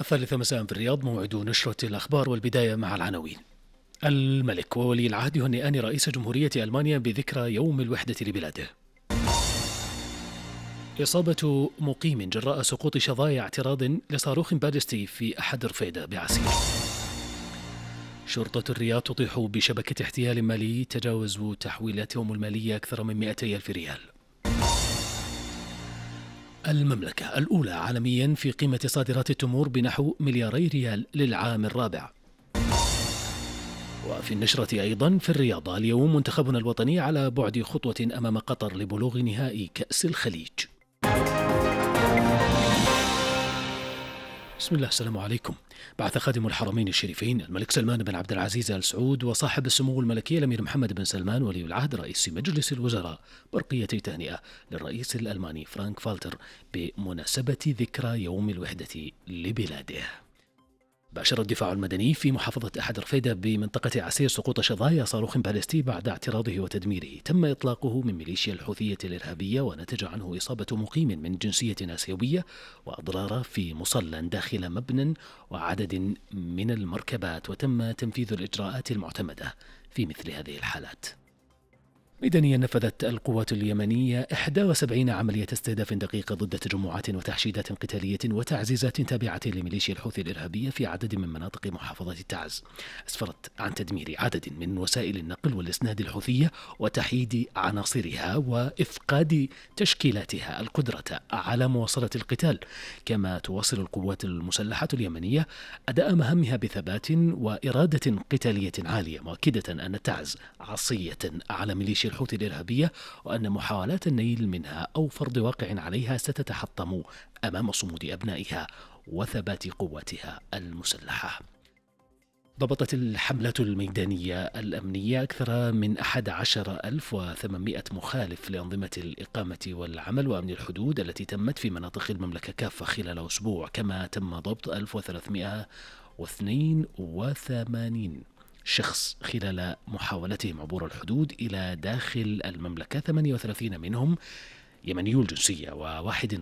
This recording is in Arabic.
الثالثة مساء في الرياض، موعد نشرة الأخبار والبداية مع العناوين. الملك وولي العهد يهنئان رئيس جمهورية ألمانيا بذكرى يوم الوحدة لبلاده. إصابة مقيم جراء سقوط شظايا اعتراض لصاروخ باليستي في أحد رفيدة بعسير. شرطة الرياض تطيح بشبكة احتيال مالي تجاوز تحويلاتهم المالية أكثر من 200 ألف ريال. المملكة الأولى عالميا في قيمة صادرات التمور بنحو 2 مليار ريال للعام الرابع. وفي النشرة أيضا في الرياضة اليوم منتخبنا الوطني على بعد خطوة أمام قطر لبلوغ نهائي كأس الخليج. بسم الله، السلام عليكم. بعث خادم الحرمين الشريفين الملك سلمان بن عبد العزيز آل سعود وصاحب السمو الملكي الأمير محمد بن سلمان ولي العهد رئيس مجلس الوزراء برقية تهنئة للرئيس الألماني فرانك فالتر بمناسبة ذكرى يوم الوحدة لبلاده. باشر الدفاع المدني في محافظة أحد رفيدة بمنطقة عسير سقوط شظايا صاروخ باليستي بعد اعتراضه وتدميره. تم إطلاقه من ميليشيا الحوثية الإرهابية ونتج عنه إصابة مقيم من جنسية آسيوية وأضرار في مصلى داخل مبنى وعدد من المركبات، وتم تنفيذ الإجراءات المعتمدة في مثل هذه الحالات. ميدانيا نفذت القوات اليمنية 71 عملية استهداف دقيقة ضد تجمعات وتحشيدات قتالية وتعزيزات تابعة لميليشيا الحوثي الإرهابية في عدد من مناطق محافظة تعز. أسفرت عن تدمير عدد من وسائل النقل والإسناد الحوثية وتحييد عناصرها وإفقاد تشكيلاتها القدرة على مواصلة القتال. كما تواصل القوات المسلحة اليمنية أداء مهامها بثبات وإرادة قتالية عالية، مؤكدة أن تعز عصية على ميليشيا الحوثي الإرهابية، وأن محاولات النيل منها أو فرض واقع عليها ستتحطم أمام صمود أبنائها وثبات قواتها المسلحة. ضبطت الحملات الميدانية الأمنية أكثر من 11,800 مخالف لأنظمة الإقامة والعمل وأمن الحدود التي تمت في مناطق المملكة كافة خلال أسبوع. كما تم ضبط 1382 شخص خلال محاولتهم عبور الحدود إلى داخل المملكة، 38 منهم يمنيو الجنسية و41